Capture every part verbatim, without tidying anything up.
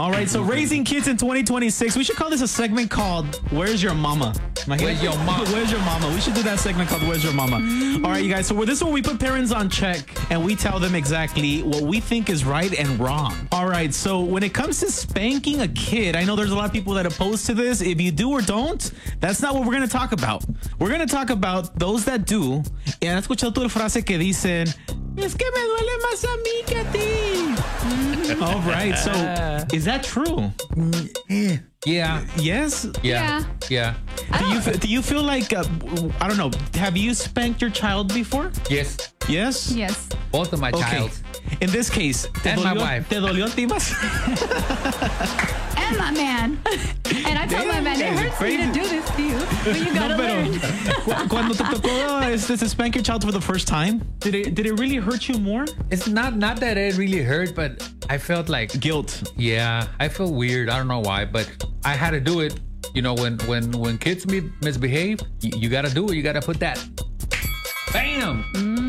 All right, so raising kids in twenty twenty-six, we should call this a segment called Where's Your Mama? Where's your mama? Where's your mama? We should do that segment called Where's Your Mama? Mm-hmm. All right, you guys, so this is where we put parents on check and we tell them exactly what we think is right and wrong. All right, so when it comes to spanking a kid, I know there's a lot of people that are opposed to this. If you do or don't, that's not what we're going to talk about. We're going to talk about those that do. Y han escuchado tú la frase que dicen, es que me duele más a mí que a ti. All right, so is that true? Yeah. Yes? Yeah. Yeah. Do you, do you feel like, uh, I don't know, have you spanked your child before? Yes. Yes? Yes. Both of my Okay. child. In this case, te And dolió, my wife. ¿Te dolió a ti más? And my man. And I told my Damn, man, it guys are hurts me to crazy. do this to you, but you gotta No, pero learn. cu- cuando te tocó este, to spank your child for the first time, did it did it really hurt you more? It's not not that it really hurt, but I felt like Guilt. yeah, I feel weird. I don't know why, but I had to do it. You know, when when when kids mi- misbehave, you, you got to do it. You got to put that. Bam.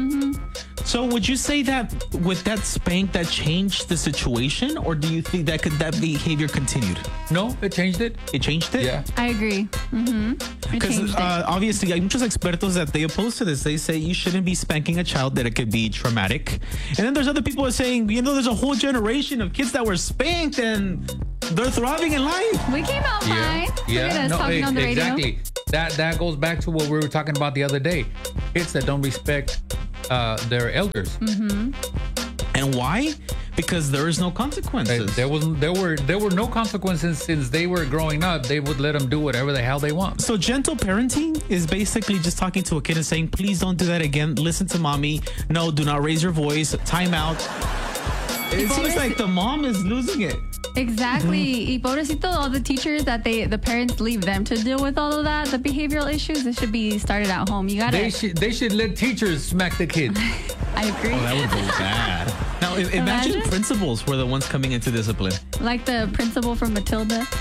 So would you say that with that spank that changed the situation, or do you think that could that behavior continued? No, it changed it. It changed it? Yeah. I agree. Mm-hmm. It Because changed it. uh, obviously, hay muchos expertos that they oppose to this. They say you shouldn't be spanking a child, that it could be traumatic. And then there's other people that are saying, you know, there's a whole generation of kids that were spanked and they're thriving in life. We came out fine. Look Yeah. at us No, talking e- on the radio. exactly. That that goes back to what we were talking about the other day. Kids that don't respect uh, their elders. And why? Because there is no There, consequences. there was there were there were no consequences since they were growing up. They would let them do whatever the hell they want. So gentle parenting is basically just talking to a kid and saying, please don't do that again. Listen to mommy. No, do not raise your voice. Time out. It seems like the mom is losing it. Exactly. Y pobrecito, all the teachers that they, the parents leave them to deal with all of that, the behavioral issues, it should be started at home. You gotta. They should they should let teachers smack the kids. I agree. Oh, that would go bad. Now, i- imagine Imagine. principals were the ones coming into discipline. Like the principal from Matilda.